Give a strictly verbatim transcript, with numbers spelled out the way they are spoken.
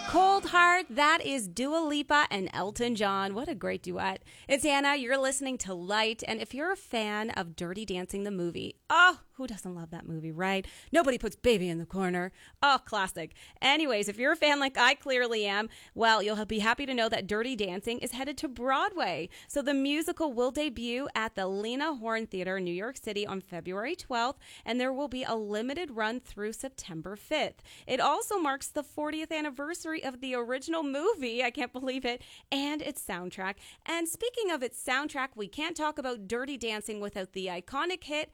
Cold Heart, that is Dua Lipa and Elton John. What a great duet. It's Anna, you're listening to Light, and if you're a fan of Dirty Dancing the movie, oh, who doesn't love that movie, right? Nobody puts baby in the corner. Oh, classic. Anyways, if you're a fan like I clearly am, well, you'll be happy to know that Dirty Dancing is headed to Broadway. So the musical will debut at the Lena Horne Theater in New York City on February twelfth, and there will be a limited run through September fifth. It also marks the fortieth anniversary of the original movie, I can't believe it, and its soundtrack. And speaking of its soundtrack, we can't talk about Dirty Dancing without the iconic hit